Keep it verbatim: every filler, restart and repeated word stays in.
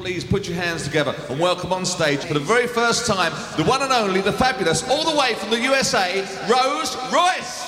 please put your hands together and welcome on stage for the very first time, the one and only, the fabulous, all the way from the U S A, Rose Royce.